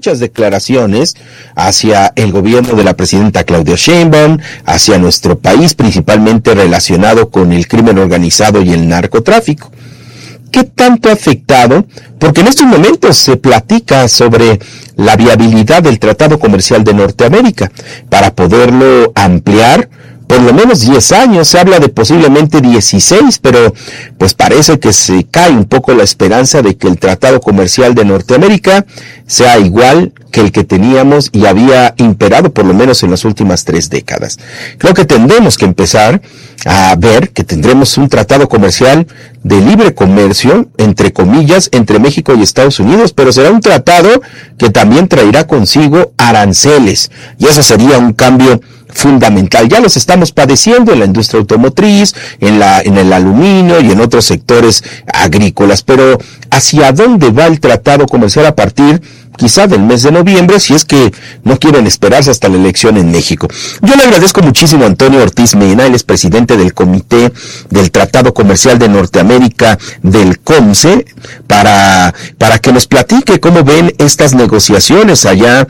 muchas declaraciones hacia el gobierno de la presidenta Claudia Sheinbaum, hacia nuestro país, principalmente relacionado con el crimen organizado y el narcotráfico. ¿Qué tanto ha afectado? Porque en estos momentos se platica sobre la viabilidad del Tratado Comercial de Norteamérica para poderlo ampliar por lo menos 10 años, se habla de posiblemente 16, pero pues parece que se cae un poco la esperanza de que el Tratado Comercial de Norteamérica sea igual que el que teníamos y había imperado por lo menos en las últimas 3 décadas. Creo que tendremos que empezar a ver que tendremos un tratado comercial de libre comercio, entre comillas, entre México y Estados Unidos, pero será un tratado que también traerá consigo aranceles, y eso sería un cambio fundamental. Ya los estamos padeciendo en la industria automotriz, en el aluminio y en otros sectores agrícolas, pero ¿hacia dónde va el tratado comercial a partir quizá del mes de noviembre, si es que no quieren esperarse hasta la elección en México? Yo le agradezco muchísimo a Antonio Ortiz Mena, él es presidente del Comité del Tratado Comercial de Norteamérica del COMCE, para que nos platique cómo ven estas negociaciones allá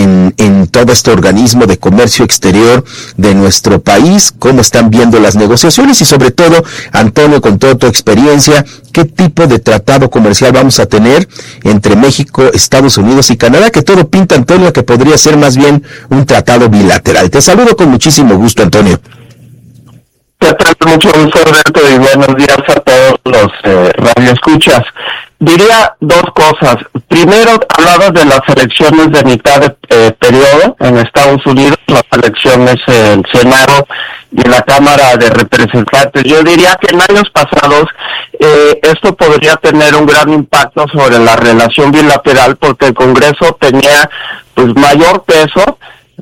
en todo este organismo de comercio exterior de nuestro país, cómo están viendo las negociaciones y sobre todo, Antonio, con toda tu experiencia, ¿qué tipo de tratado comercial vamos a tener entre México, Estados Unidos y Canadá? Que todo pinta, Antonio, que podría ser más bien un tratado bilateral. Te saludo con muchísimo gusto, Antonio. ¿Qué tal? Mucho gusto, Alberto, y buenos días a todos los radioescuchas. Diría 2 cosas. Primero, hablabas de las elecciones de mitad de periodo en Estados Unidos, las elecciones en el Senado y en la Cámara de Representantes. Yo diría que en años pasados esto podría tener un gran impacto sobre la relación bilateral, porque el Congreso tenía pues mayor peso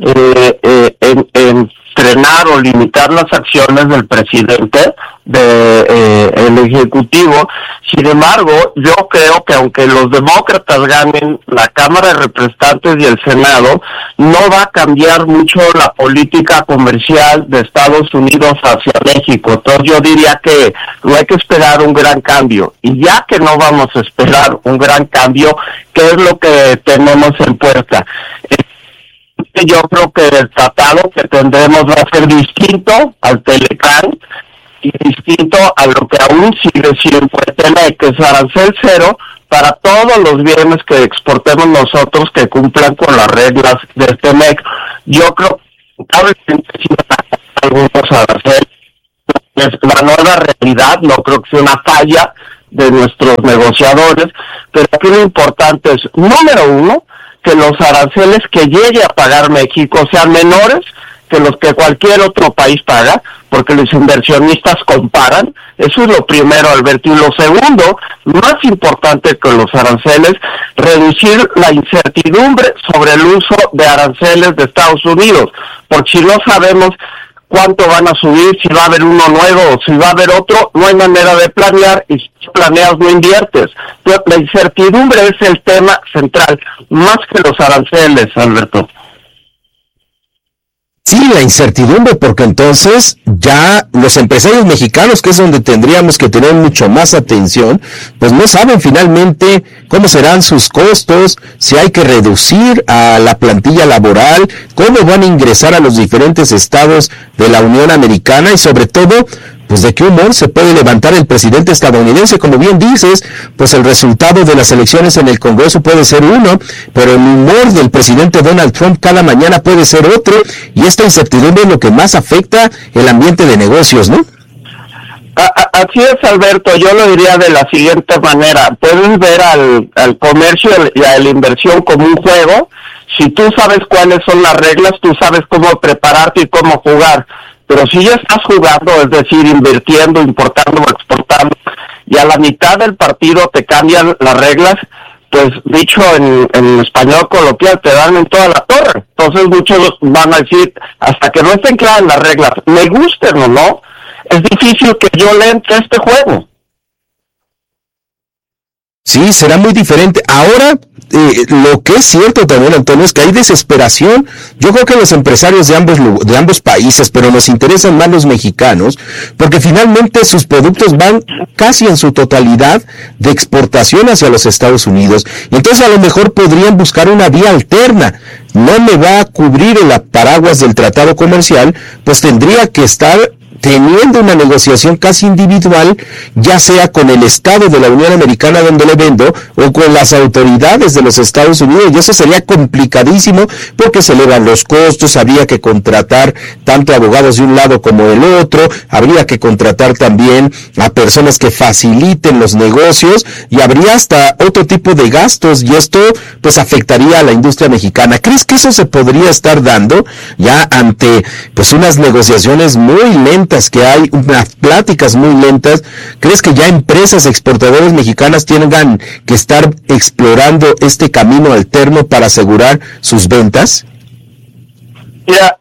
en frenar o limitar las acciones del presidente, el Ejecutivo. Sin embargo, yo creo que aunque los demócratas ganen la Cámara de Representantes y el Senado, no va a cambiar mucho la política comercial de Estados Unidos hacia México. Entonces yo diría que no hay que esperar un gran cambio. Y ya que no vamos a esperar un gran cambio, ¿qué es lo que tenemos en puerta? Yo creo que el tratado que tendremos va a ser distinto al Telecán y distinto a lo que aún sigue siendo el TEMEC, que es arancel cero para todos los bienes que exportemos nosotros que cumplan con las reglas del TEMEC. Yo creo que probablemente sí van a algunos aranceles. Es la nueva realidad, no creo que sea una falla de nuestros negociadores, pero aquí lo importante es, número 1, que los aranceles que llegue a pagar México sean menores que los que cualquier otro país paga, porque los inversionistas comparan. Eso es lo primero, Alberto. Y lo segundo, más importante que los aranceles, reducir la incertidumbre sobre el uso de aranceles de Estados Unidos, porque si no sabemos cuánto van a subir, si va a haber uno nuevo o si va a haber otro, no hay manera de planear, y si planeas no inviertes. Entonces, la incertidumbre es el tema central, más que los aranceles, Alberto. Sí, la incertidumbre, porque entonces ya los empresarios mexicanos, que es donde tendríamos que tener mucho más atención, pues no saben finalmente cómo serán sus costos, si hay que reducir a la plantilla laboral, cómo van a ingresar a los diferentes estados de la Unión Americana y sobre todo, pues de qué humor se puede levantar el presidente estadounidense. Como bien dices, pues el resultado de las elecciones en el Congreso puede ser uno, pero el humor del presidente Donald Trump cada mañana puede ser otro, y esta incertidumbre es lo que más afecta el ambiente de negocios, ¿no? Así es, Alberto. Yo lo diría de la siguiente manera: puedes ver al comercio y a la inversión como un juego. Si tú sabes cuáles son las reglas, tú sabes cómo prepararte y cómo jugar. Pero si ya estás jugando, es decir, invirtiendo, importando o exportando, y a la mitad del partido te cambian las reglas, pues dicho en español coloquial, te dan en toda la torre. Entonces muchos van a decir, hasta que no estén claras las reglas, me gusten o no, es difícil que yo le entre a este juego. Sí, será muy diferente. Ahora, lo que es cierto también, Antonio, es que hay desesperación. Yo creo que los empresarios de ambos países, pero nos interesan más los mexicanos, porque finalmente sus productos van casi en su totalidad de exportación hacia los Estados Unidos. Y entonces a lo mejor podrían buscar una vía alterna. No me va a cubrir el paraguas del tratado comercial, pues tendría que estar teniendo una negociación casi individual, ya sea con el Estado de la Unión Americana donde le vendo, o con las autoridades de los Estados Unidos, y eso sería complicadísimo, porque se elevan los costos, habría que contratar tanto abogados de un lado como del otro, habría que contratar también a personas que faciliten los negocios, y habría hasta otro tipo de gastos, y esto pues afectaría a la industria mexicana. ¿Crees que eso se podría estar dando ya ante pues unas negociaciones muy lentas que hay, unas pláticas muy lentas? ¿Crees que ya empresas exportadoras mexicanas tengan que estar explorando este camino alterno para asegurar sus ventas? Mira,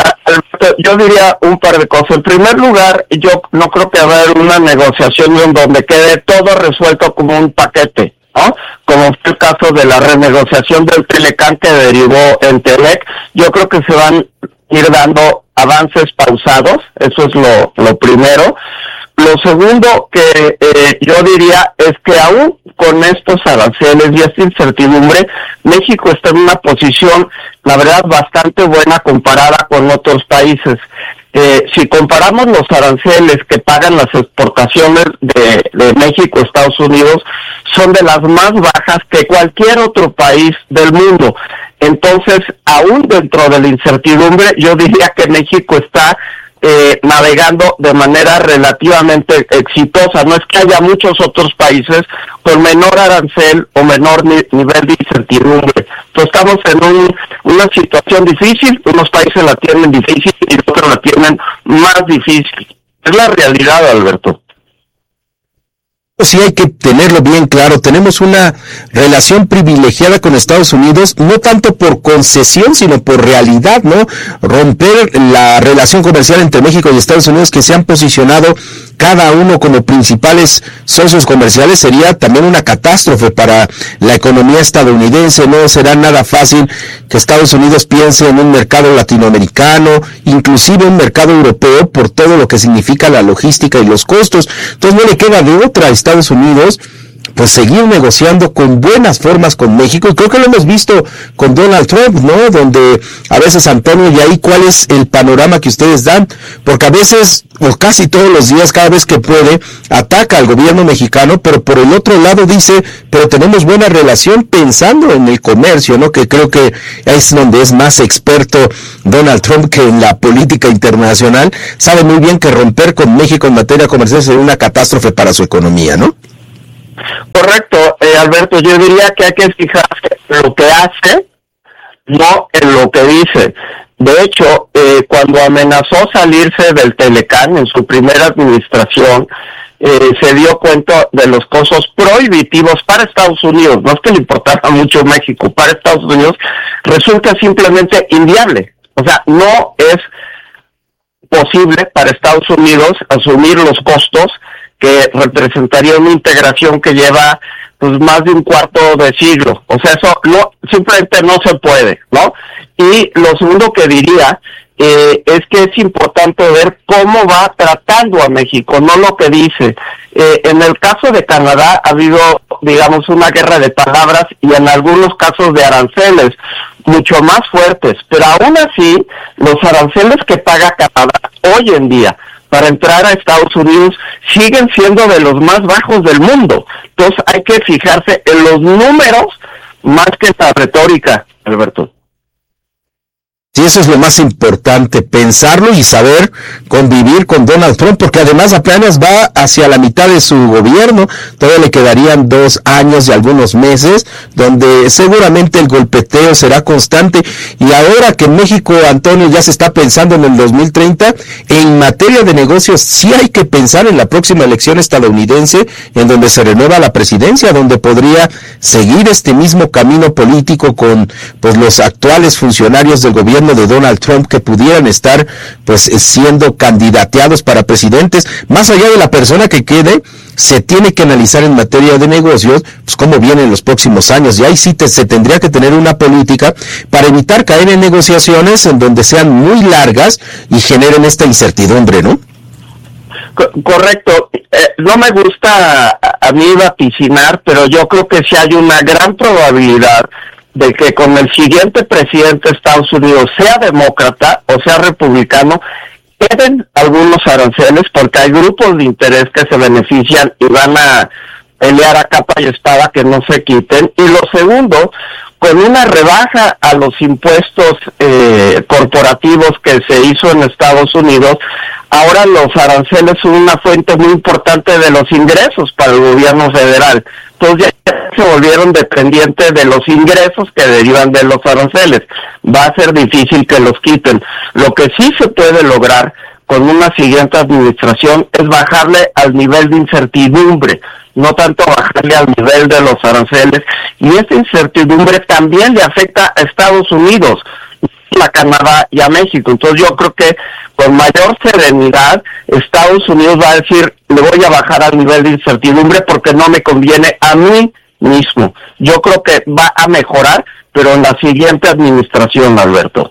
yo diría un par de cosas. En primer lugar, yo no creo que va a haber una negociación en donde quede todo resuelto como un paquete, ¿no? Como fue el caso de la renegociación del Telecán que derivó en Telec. Yo creo que se van a ir dando avances pausados, eso es lo primero. Lo segundo que yo diría es que aún con estos aranceles y esta incertidumbre, México está en una posición, la verdad, bastante buena comparada con otros países. Si comparamos los aranceles que pagan las exportaciones de México a Estados Unidos, son de las más bajas que cualquier otro país del mundo. Entonces, aún dentro de la incertidumbre, yo diría que México está navegando de manera relativamente exitosa. No es que haya muchos otros países con menor arancel o menor nivel de incertidumbre. Entonces estamos en una situación difícil, unos países la tienen difícil y otros la tienen más difícil. Es la realidad, Alberto. Sí, hay que tenerlo bien claro. Tenemos una relación privilegiada con Estados Unidos, no tanto por concesión, sino por realidad, ¿no? Romper la relación comercial entre México y Estados Unidos, que se han posicionado cada uno como principales socios comerciales, sería también una catástrofe para la economía estadounidense. No será nada fácil que Estados Unidos piense en un mercado latinoamericano, inclusive un mercado europeo, por todo lo que significa la logística y los costos. Entonces no le queda de otra a Estados Unidos pues seguir negociando con buenas formas con México. Y creo que lo hemos visto con Donald Trump, ¿no? Donde a veces, Antonio, y ahí cuál es el panorama que ustedes dan, porque a veces, o casi todos los días, cada vez que puede, ataca al gobierno mexicano, pero por el otro lado dice, pero tenemos buena relación, pensando en el comercio, ¿no? Que creo que es donde es más experto Donald Trump que en la política internacional. Sabe muy bien que romper con México en materia comercial sería una catástrofe para su economía, ¿no? Correcto, Alberto, yo diría que hay que fijarse en lo que hace, no en lo que dice. De hecho, cuando amenazó salirse del Telecán en su primera administración, se dio cuenta de los costos prohibitivos para Estados Unidos. No es que le importara mucho México, para Estados Unidos resulta simplemente inviable. O sea, no es posible para Estados Unidos asumir los costos que representaría una integración que lleva pues más de un cuarto de siglo. O sea, eso no, simplemente no se puede, ¿no? Y lo segundo que diría es que es importante ver cómo va tratando a México, no lo que dice. En el caso de Canadá ha habido, digamos, una guerra de palabras y en algunos casos de aranceles mucho más fuertes, pero aún así los aranceles que paga Canadá hoy en día para entrar a Estados Unidos siguen siendo de los más bajos del mundo. Entonces hay que fijarse en los números más que en la retórica, Alberto. Sí, eso es lo más importante, pensarlo y saber convivir con Donald Trump, porque además apenas va hacia la mitad de su gobierno, todavía le quedarían 2 años y algunos meses, donde seguramente el golpeteo será constante. Y ahora que en México, Antonio, ya se está pensando en el 2030, en materia de negocios sí hay que pensar en la próxima elección estadounidense, en donde se renueva la presidencia, donde podría seguir este mismo camino político con pues los actuales funcionarios del gobierno gobierno de Donald Trump que pudieran estar pues siendo candidateados para presidentes. Más allá de la persona que quede, se tiene que analizar en materia de negocios pues cómo vienen los próximos años, y ahí sí se tendría que tener una política para evitar caer en negociaciones en donde sean muy largas y generen esta incertidumbre, ¿no? Correcto. No me gusta a mí vaticinar, pero yo creo que sí hay una gran probabilidad de que con el siguiente presidente de Estados Unidos, sea demócrata o sea republicano, queden algunos aranceles, porque hay grupos de interés que se benefician y van a pelear a capa y espada que no se quiten. Y lo segundo, con una rebaja a los impuestos corporativos que se hizo en Estados Unidos, ahora los aranceles son una fuente muy importante de los ingresos para el gobierno federal. Entonces ya se volvieron dependientes de los ingresos que derivan de los aranceles. Va a ser difícil que los quiten. Lo que sí se puede lograr con una siguiente administración es bajarle al nivel de incertidumbre, no tanto bajarle al nivel de los aranceles. Y esta incertidumbre también le afecta a Estados Unidos, a Canadá y a México. Entonces yo creo que con mayor serenidad Estados Unidos va a decir, le voy a bajar al nivel de incertidumbre porque no me conviene a mí mismo. Yo creo que va a mejorar, pero en la siguiente administración, Alberto.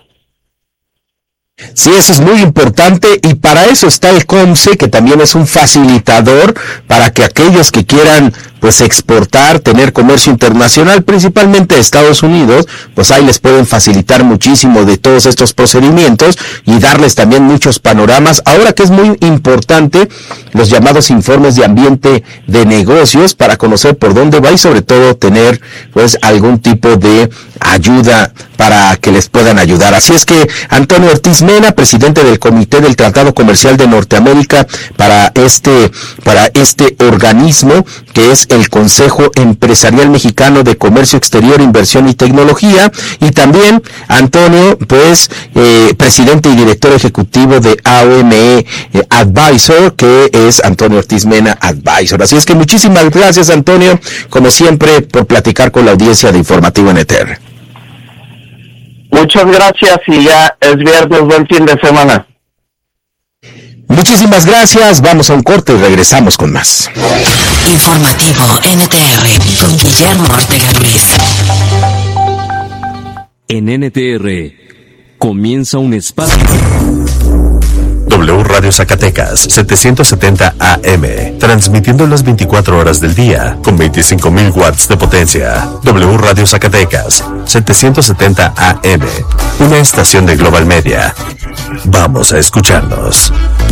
Sí, eso es muy importante, y para eso está el COMCE, que también es un facilitador para que aquellos que quieran pues exportar, tener comercio internacional, principalmente de Estados Unidos, pues ahí les pueden facilitar muchísimo de todos estos procedimientos y darles también muchos panoramas. Ahora que es muy importante los llamados informes de ambiente de negocios para conocer por dónde va y sobre todo tener pues algún tipo de ayuda para que les puedan ayudar. Así es que Antonio Ortiz Mena, presidente del Comité del Tratado Comercial de Norteamérica, para este organismo que es el Consejo Empresarial Mexicano de Comercio Exterior, Inversión y Tecnología, y también Antonio, pues, presidente y director ejecutivo de AOME Advisor, que es Antonio Ortiz Mena Advisor. Así es que muchísimas gracias, Antonio, como siempre, por platicar con la audiencia de Informativo NTR. Muchas gracias, y ya es viernes, buen fin de semana. Muchísimas gracias, vamos a un corte y regresamos con más. Informativo NTR con Guillermo Ortega Ruiz. En NTR comienza un espacio. W Radio Zacatecas, 770 AM, transmitiendo las 24 horas del día, con 25,000 watts de potencia. W Radio Zacatecas, 770 AM, una estación de Global Media. Vamos a escucharnos.